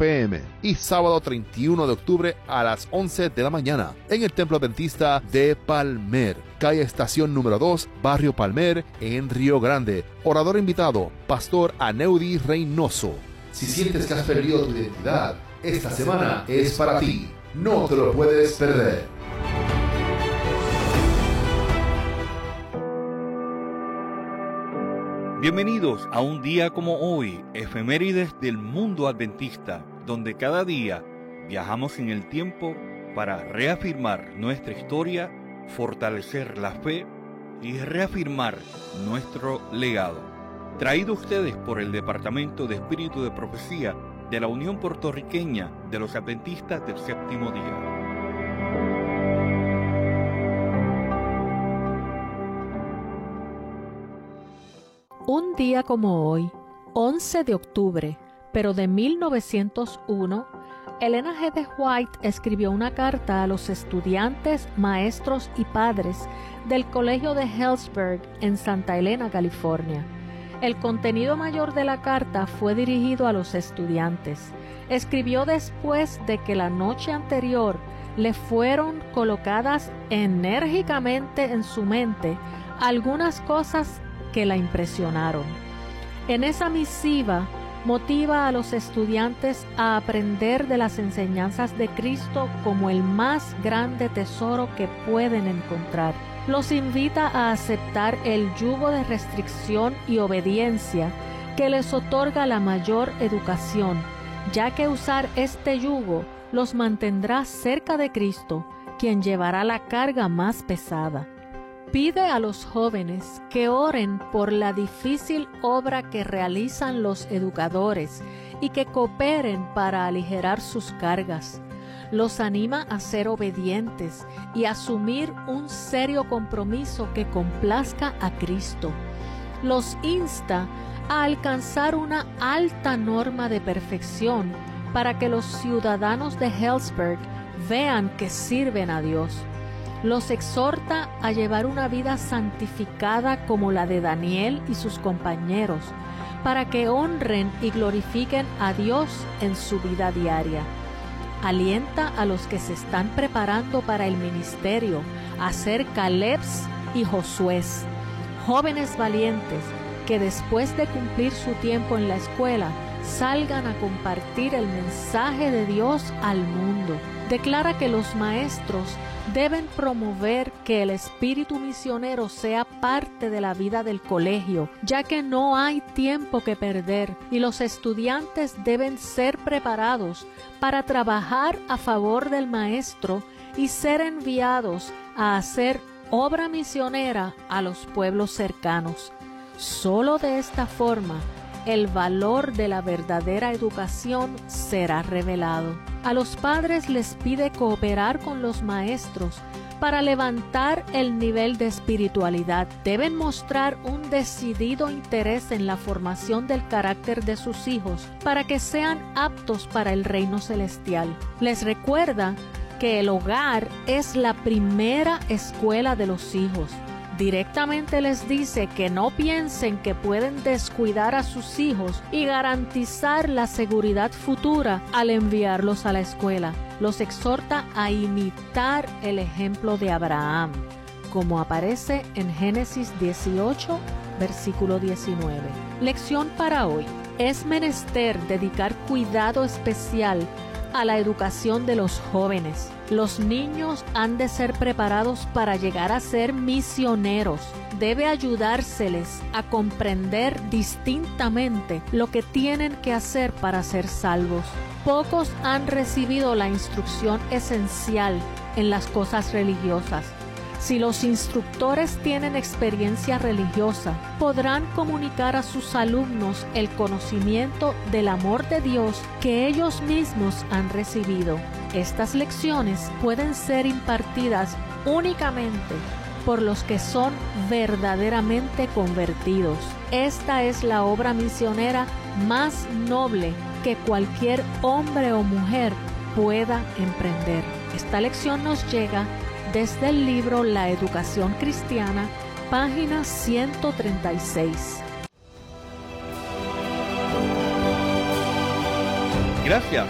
p.m. y sábado 31 de octubre a las 11 de la mañana en el Templo Adventista de Palmer, calle Estación número 2, Barrio Palmer, en Río Grande. Orador invitado, Pastor Aneudi Reynoso. Si sientes que has perdido tu identidad, esta semana es para ti. No te lo puedes perder. Bienvenidos a un día como hoy, efemérides del mundo adventista, donde cada día viajamos en el tiempo para reafirmar nuestra historia, fortalecer la fe y reafirmar nuestro legado. Traído a ustedes por el Departamento de Espíritu de Profecía de la Unión Puertorriqueña de los Adventistas del Séptimo Día. Un día como hoy, 11 de octubre, pero de 1901, Elena G. de White escribió una carta a los estudiantes, maestros y padres del Colegio de Healdsburg en Santa Elena, California. El contenido mayor de la carta fue dirigido a los estudiantes. Escribió después de que la noche anterior le fueron colocadas enérgicamente en su mente algunas cosas que la impresionaron. En esa misiva motiva a los estudiantes a aprender de las enseñanzas de Cristo como el más grande tesoro que pueden encontrar. Los invita a aceptar el yugo de restricción y obediencia que les otorga la mayor educación, ya que usar este yugo los mantendrá cerca de Cristo, quien llevará la carga más pesada. Pide a los jóvenes que oren por la difícil obra que realizan los educadores y que cooperen para aligerar sus cargas. Los anima a ser obedientes y asumir un serio compromiso que complazca a Cristo. Los insta a alcanzar una alta norma de perfección para que los ciudadanos de Healdsburg vean que sirven a Dios. Los exhorta a llevar una vida santificada como la de Daniel y sus compañeros, para que honren y glorifiquen a Dios en su vida diaria. Alienta a los que se están preparando para el ministerio a ser Calebs y Josués, jóvenes valientes que después de cumplir su tiempo en la escuela salgan a compartir el mensaje de Dios al mundo. Declara que los maestros deben promover que el espíritu misionero sea parte de la vida del colegio, ya que no hay tiempo que perder y los estudiantes deben ser preparados para trabajar a favor del maestro y ser enviados a hacer obra misionera a los pueblos cercanos. Solo de esta forma el valor de la verdadera educación será revelado. A los padres les pide cooperar con los maestros para levantar el nivel de espiritualidad. Deben mostrar un decidido interés en la formación del carácter de sus hijos para que sean aptos para el reino celestial. Les recuerda que el hogar es la primera escuela de los hijos. Directamente les dice que no piensen que pueden descuidar a sus hijos y garantizar la seguridad futura al enviarlos a la escuela. Los exhorta a imitar el ejemplo de Abraham, como aparece en Génesis 18, versículo 19. Lección para hoy. Es menester dedicar cuidado especial a la educación de los jóvenes. Los niños han de ser preparados para llegar a ser misioneros. Debe ayudárseles a comprender distintamente lo que tienen que hacer para ser salvos. Pocos han recibido la instrucción esencial en las cosas religiosas. Si los instructores tienen experiencia religiosa, podrán comunicar a sus alumnos el conocimiento del amor de Dios que ellos mismos han recibido. Estas lecciones pueden ser impartidas únicamente por los que son verdaderamente convertidos. Esta es la obra misionera más noble que cualquier hombre o mujer pueda emprender. Esta lección nos llega desde el libro La Educación Cristiana, página 136. Gracias